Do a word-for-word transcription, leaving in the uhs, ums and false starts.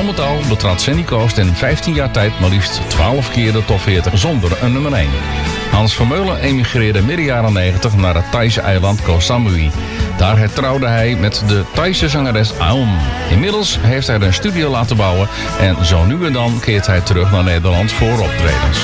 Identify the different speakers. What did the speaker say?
Speaker 1: Al met al betrad Sandy Coast in vijftien jaar tijd maar liefst twaalf keer de top veertig zonder een nummer één. Hans Vermeulen emigreerde midden jaren negentig naar het Thaise eiland Koh Samui. Daar hertrouwde hij met de Thaise zangeres Aum. Inmiddels heeft hij een studio laten bouwen en zo nu en dan keert hij terug naar Nederland voor optredens.